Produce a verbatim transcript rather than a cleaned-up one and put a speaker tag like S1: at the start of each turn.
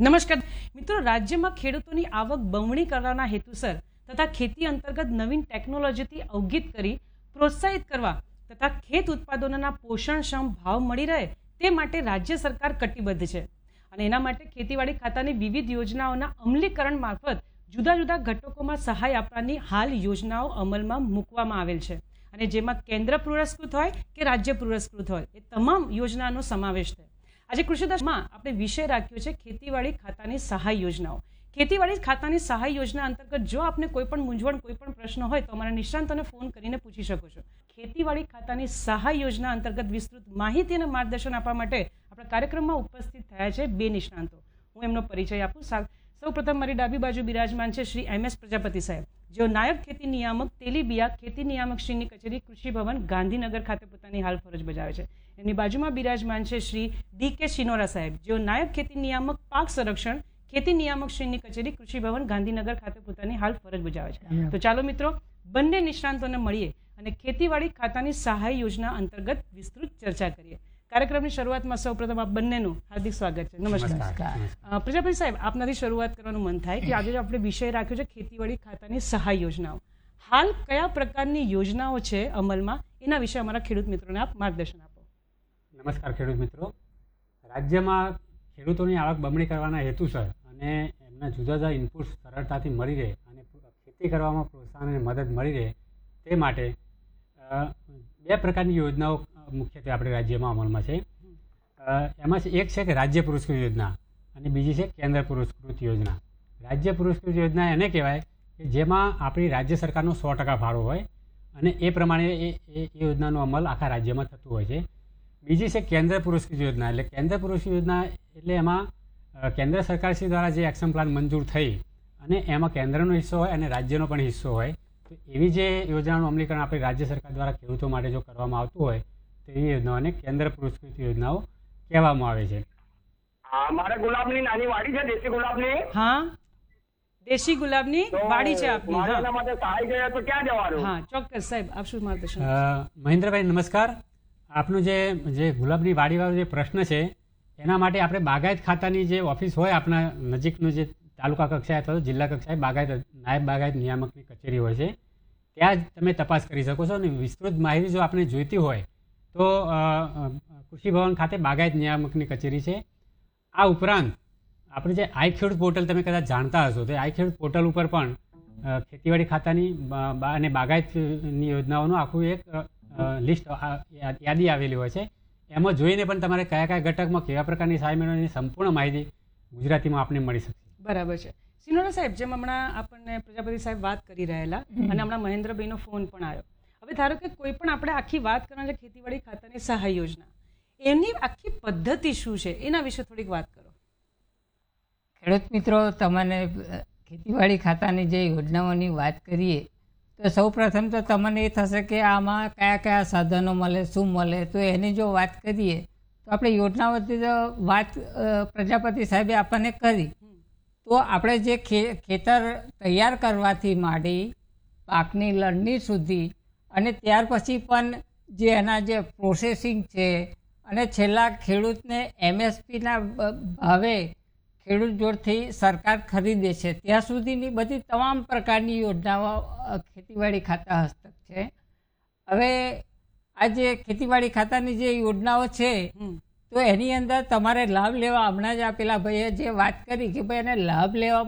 S1: નમસ્કાર મિત્રો, રાજ્યમાં ખેડૂતોની આવક બમણી કરવાના હેતુસર તથા ખેતી અંતર્ગત નવીન ટેકનોલોજીથી અવગત કરી પ્રોત્સાહિત કરવા તથા ખેત ઉત્પાદનોના પોષણક્ષમ ભાવ મળી રહે તે માટે રાજ્ય સરકાર કટિબદ્ધ છે અને એના માટે ખેતીવાડી ખાતાની વિવિધ યોજનાઓના અમલીકરણ મારફત જુદા જુદા ઘટકોમાં સહાય આપવાની હાલ યોજનાઓ અમલમાં મૂકવામાં આવેલ છે અને જેમાં કેન્દ્ર પુરસ્કૃત હોય કે રાજ્ય પુરસ્કૃત હોય એ તમામ યોજનાનો સમાવેશ થાય। આજે કૃષિદર્શમાં આપણે વિષય રાખ્યો છે ખેતીવાડી ખાતાની સહાય યોજનાઓ। ખેતીવાડી ખાતાની સહાય યોજના અંતર્ગત જો આપને કોઈ પણ મૂંઝવણ કોઈ પણ પ્રશ્ન હોય તો અમારા નિષ્ણાંતોને ફોન કરીને પૂછી શકો છો। ખેતીવાડી ખાતાની સહાય યોજના અંતર્ગત વિસ્તૃત માહિતી અને માર્ગદર્શન આપવા માટે આપણા કાર્યક્રમમાં ઉપસ્થિત થયા છે બે નિષ્ણાંતો। હું એમનો પરિચય આપું। સૌપ્રથમ મારી ડાબી બાજુ બિરાજમાન છે શ્રી એમ એસ પ્રજાપતિ સાહેબ, જેઓ નાયબ ખેતી નિયામક તેલીબિયા ખેતી નિયામક શ્રીની કચેરી કૃષિ ભવન ગાંધીનગર ખાતે પોતાની હાલ ફરજ બજાવે છે। એમની બાજુમાં બિરાજમાન છે શ્રી ડી કે શિનોરા સાહેબ, જેઓ નાયબ ખેતી નિયામક પાક સંરક્ષણ ખેતી નિયામક શ્રીની કચેરી કૃષિ ભવન ગાંધીનગર ખાતે પોતાની હાલ ફરજ બજાવે છે। તો ચાલો મિત્રો, બંને નિષ્ણાંતોને મળીએ અને ખેતીવાડી ખાતાની સહાય યોજના અંતર્ગત વિસ્તૃત ચર્ચા કરીએ। કાર્યક્રમની શરૂઆતમાં સૌપ્રથમ આપ બંનેનું હાર્દિક સ્વાગત છે। નમસ્કાર પ્રજાપતિ સાહેબ, આપનાથી શરૂઆત કરવાનું મન થાય કે આજે આપણે વિષય રાખ્યો છે ખેતીવાડી ખાતાની સહાય યોજનાઓ। હાલ કયા પ્રકારની યોજનાઓ છે અમલમાં, એના વિશે અમારા ખેડૂત મિત્રોને આપ માર્ગદર્શન આપો।
S2: નમસ્કાર ખેડૂત મિત્રો, રાજ્યમાં ખેડૂતોની આવક બમણી કરવાના હેતુસર અને એમના જુદા જુદા ઇનપુટ્સ સરળતાથી મળી રહે અને ખેતી કરવામાં પ્રોત્સાહન અને મદદ મળી રહે તે માટે બે પ્રકારની યોજનાઓ મુખ્યત્વે આપણે રાજ્યમાં અમલમાં છે। એમાં એક છે કે રાજ્ય પુરસ્કૃત યોજના અને બીજી છે કેન્દ્ર પુરસ્કૃત યોજના। રાજ્ય પુરસ્કૃત યોજના એને કહેવાય કે જેમાં આપણી રાજ્ય સરકારનો સો ટકા ફાળો હોય અને એ પ્રમાણે એ એ યોજનાનો અમલ આખા રાજ્યમાં થતું હોય છે। બીજી છે કેન્દ્ર પુરસ્કૃત યોજના। એટલે કેન્દ્ર પુરસ્કૃત યોજના એટલે એમાં કેન્દ્ર સરકારશ્રી દ્વારા જે એક્શન પ્લાન મંજૂર થઈ અને એમાં કેન્દ્રનો હિસ્સો હોય અને રાજ્યનો પણ હિસ્સો હોય, તો એવી જે યોજનાનું અમલીકરણ આપણી રાજ્ય સરકાર દ્વારા ખેડૂતો માટે જો કરવામાં આવતું હોય તો એવી યોજનાઓને કેન્દ્ર પુરસ્કૃત યોજનાઓ કહેવામાં આવે છે।
S3: મારે ગુલાબની નાની વાડી છે, દેશી ગુલાબની।
S1: હા, દેશી ગુલાબની વાડી છે આપની।
S3: મારે એના માટે સહાય જોઈએ તો ક્યાં જવાનું?
S1: હા ચોક્કસ સાહેબ, આપ શું માર્ગદર્શન?
S2: મહેન્દ્રભાઈ નમસ્કાર। આપનું જે જે ગુલાબની વાડીવાળો જે પ્રશ્ન છે એના માટે આપણે બાગાયત ખાતાની જે ઓફિસ હોય આપણા નજીકનું જે તાલુકા કક્ષાએ અથવા તો જિલ્લા કક્ષાએ બાગાયત નાયબ બાગાયત નિયામકની કચેરી હોય છે, ત્યાં જ તમે તપાસ કરી શકો છો। અને વિસ્તૃત માહિતી જો આપણે જોઈતી હોય તો કૃષિ ભવન ખાતે બાગાયત નિયામકની કચેરી છે। આ ઉપરાંત આપણે જે આઈ ખેડૂત પોર્ટલ તમે કદાચ જાણતા હશો, તો આઈ ખેડૂત પોર્ટલ ઉપર પણ ખેતીવાડી ખાતાની અને બાગાયતની યોજનાઓનું આખું એક લિસ્ટ યાદી આવેલી હોય છે। એમાં જોઈને પણ તમારે કયા કયા ઘટકમાં કેવા પ્રકારની સહાય મેળવવાની સંપૂર્ણ માહિતી ગુજરાતીમાં આપને મળી શકશે।
S1: બરાબર છે સિનોરા સાહેબ, જેમ હમણાં આપણને પ્રજાપતિ સાહેબ વાત કરી રહેલા અને હમણાં મહેન્દ્રભાઈનો ફોન પણ આવ્યો। હવે ધારો કે કોઈ પણ આપણે આખી વાત કરવાની છે ખેતીવાડી ખાતાની સહાય યોજના, એની આખી પદ્ધતિ શું છે એના વિશે થોડીક વાત કરો।
S4: ખેડૂત મિત્રો, તમને ખેતીવાડી ખાતાની જે યોજનાઓની વાત કરીએ તો સૌ પ્રથમ તો તમને એ થશે કે આમાં કયા કયા સાધનો મળે, શું મળે। તો એની જો વાત કરીએ તો આપણે યોજનાઓથી તો વાત પ્રજાપતિ સાહેબે આપણને કરી, તો આપણે જે ખેતર તૈયાર કરવાથી માંડી પાકની લણણી સુધી અને ત્યાર પછી પણ જે એના જે પ્રોસેસિંગ છે અને છેલ્લા ખેડૂતને એમએસપીના ભાવે ખેડૂત જોડથી સરકાર ખરીદે છે ત્યાં સુધીની બધી તમામ પ્રકારની યોજનાઓ ખેતીવાડી ખાતા હસ્તક છે। હવે આ જે ખેતીવાડી ખાતાની જે યોજનાઓ છે તો એની અંદર તમારે લાભ લેવા, હમણાં જ આ પેલા ભાઈએ જે વાત કરી કે ભાઈ એને લાભ લેવા